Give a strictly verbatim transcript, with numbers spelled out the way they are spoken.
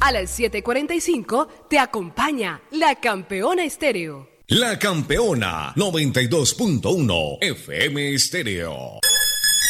A las siete y cuarenta y cinco te acompaña La Campeona Estéreo. La Campeona noventa y dos punto uno F M Estéreo.